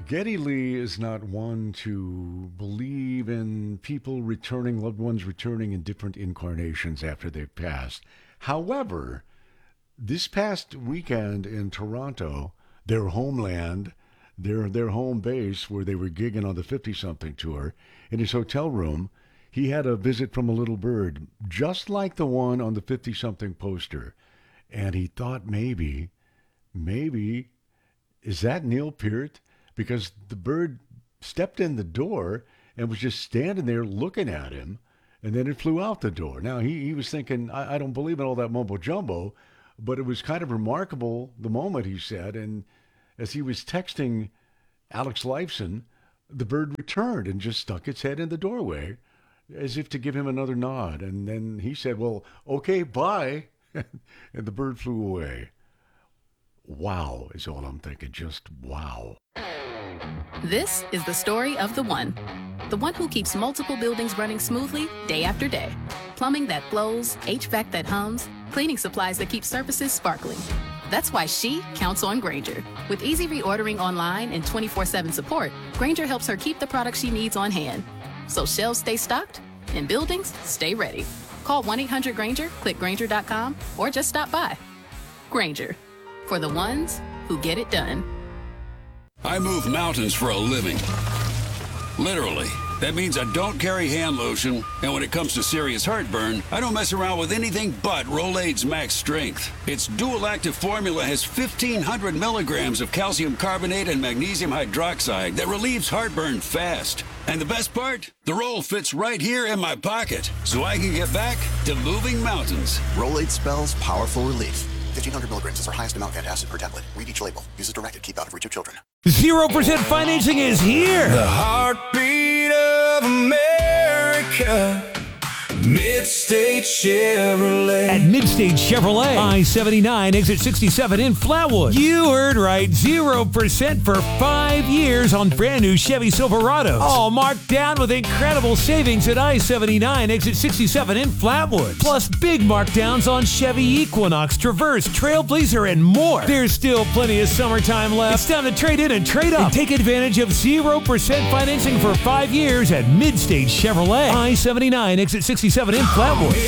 Geddy Lee is not one to believe in people returning, loved ones returning in different incarnations after they've passed. However, this past weekend in Toronto, their homeland, their home base where they were gigging on the 50-something tour, in his hotel room, he had a visit from a little bird, just like the one on the 50-something poster. And he thought maybe, is that Neil Peart? Because the bird stepped in the door and was just standing there looking at him, and then it flew out the door. Now, he was thinking, I don't believe in all that mumbo-jumbo, but it was kind of remarkable, the moment, he said, and as he was texting Alex Lifeson, the bird returned and just stuck its head in the doorway as if to give him another nod. And then he said, well, okay, bye. And the bird flew away. Wow is all I'm thinking. Just wow. This is the story of the one who keeps multiple buildings running smoothly day after day. Plumbing that flows, HVAC that hums, cleaning supplies that keep surfaces sparkling. That's why she counts on Grainger. With easy reordering online and 24/7 support, Grainger helps her keep the products she needs on hand. So shelves stay stocked and buildings stay ready. Call 1-800-GRAINGER, click Grainger.com, or just stop by. Grainger, for the ones who get it done. I move mountains for a living. Literally. That means I don't carry hand lotion, and when it comes to serious heartburn, I don't mess around with anything but Rolaids Max Strength. Its dual-active formula has 1,500 milligrams of calcium carbonate and magnesium hydroxide that relieves heartburn fast. And the best part? The roll fits right here in my pocket, so I can get back to moving mountains. Rolaids spells powerful relief. 1,500 milligrams is our highest amount of antacid per tablet. Read each label. Use as directed. Keep out of reach of children. 0% financing is here. The heartbeat of America. Midstate Chevrolet. At Midstate Chevrolet, I-79, exit 67 in Flatwood. You heard right, 0% for 5 years on brand new Chevy Silverados. All marked down with incredible savings at I-79, exit 67 in Flatwood. Plus big markdowns on Chevy Equinox, Traverse, Trailblazer, and more. There's still plenty of summertime left. It's time to trade in and trade up. And take advantage of 0% financing for 5 years at Midstate Chevrolet. I-79, exit 67 in Flatwood.